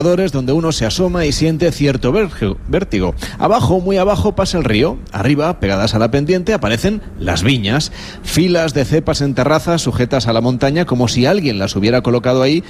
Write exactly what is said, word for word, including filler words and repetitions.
donde uno se asoma y siente cierto vértigo. Abajo, muy abajo, pasa el río. Arriba, pegadas a la pendiente, aparecen las viñas. Filas de cepas en terrazas sujetas a la montaña como si alguien las hubiera colocado ahí